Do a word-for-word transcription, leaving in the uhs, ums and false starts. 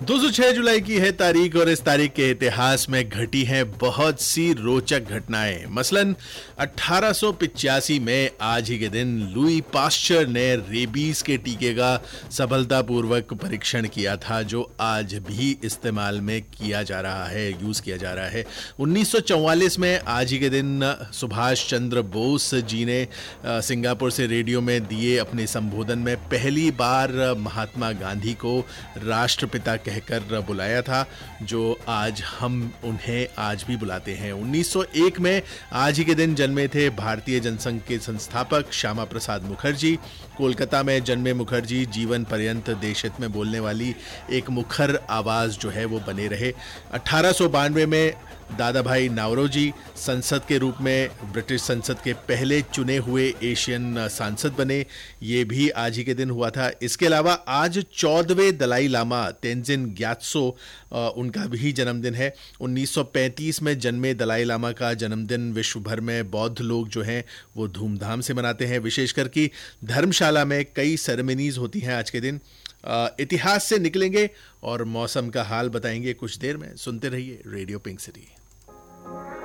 दो सौ छह जुलाई की है तारीख और इस तारीख के इतिहास में घटी हैं बहुत सी रोचक घटनाएं। मसलन अठारह सौ पिचासी में आज ही के दिन लुई पास्चर ने रेबीज के टीके का सफलतापूर्वक परीक्षण किया था, जो आज भी इस्तेमाल में किया जा रहा है, यूज किया जा रहा है। उन्नीस सौ चौवालीस में आज ही के दिन सुभाष चंद्र बोस जी ने सिंगापुर से रेडियो में दिए अपने संबोधन में पहली बार महात्मा गांधी को राष्ट्रपिता कहकर बुलाया था, जो आज हम उन्हें आज भी बुलाते हैं। उन्नीस सौ एक में आज ही के दिन जन्मे थे भारतीय जनसंघ के संस्थापक श्यामा प्रसाद मुखर्जी। कोलकाता में जन्मे मुखर्जी जीवन पर्यंत देश हित में बोलने वाली एक मुखर आवाज जो है वो बने रहे। अठारह सौ बानवे में दादा भाई नावरोजी संसद के रूप में ब्रिटिश संसद के पहले चुने हुए एशियन सांसद बने, ये भी आज ही के दिन हुआ था। इसके अलावा आज चौदहवें दलाई लामा तेंजिन ग्यात्सो उनका भी जन्मदिन है। उन्नीस सौ पैंतीस में जन्मे दलाई लामा का जन्मदिन विश्व भर में बौद्ध लोग जो हैं वो धूमधाम से मनाते हैं, विशेषकर कि धर्मशाला में कई सेरेमनीज होती हैं आज के दिन। इतिहास से निकलेंगे और मौसम का हाल बताएंगे कुछ देर में। सुनते रहिए रेडियो पिंक सिटी।